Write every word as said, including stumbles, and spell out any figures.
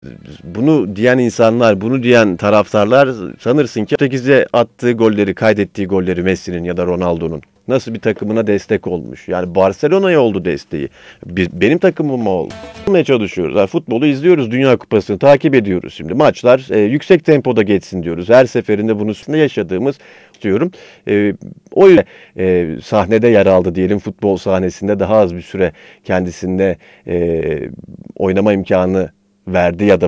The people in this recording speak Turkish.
Bunu diyen insanlar, bunu diyen taraftarlar sanırsın ki sekize attığı golleri, kaydettiği golleri Messi'nin ya da Ronaldo'nun nasıl bir takımına destek olmuş. Yani Barcelona'ya oldu desteği. Bir, benim takımıma oldu. Yapmaya çalışıyoruz. Yani futbolu izliyoruz. Dünya Kupası'nı takip ediyoruz şimdi. Maçlar e, yüksek tempoda geçsin diyoruz. Her seferinde bunu üstünde yaşadığımız diyorum. E, o yüzden e, sahnede yer aldı diyelim. Futbol sahnesinde daha az bir süre kendisinde e, oynama imkanı verdi ya da